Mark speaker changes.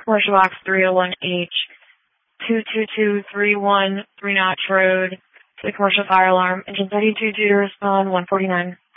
Speaker 1: Commercial Box 301H, 22231 Three Notch Road, to the commercial fire alarm. Engine 32 due to respond, 149.